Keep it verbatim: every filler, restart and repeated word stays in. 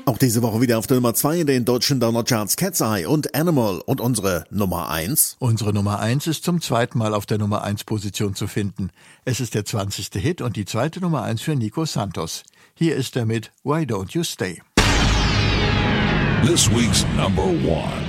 Auch diese Woche wieder auf der Nummer zwei in den deutschen Download-Charts Cat's Eye und Animal. Und unsere Nummer eins? Unsere Nummer eins ist zum zweiten Mal auf der Nummer eins Position zu finden. Es ist der zwanzigste Hit und die zweite Nummer eins für Nico Santos. Hier ist er mit Why Don't You Stay? This week's number one.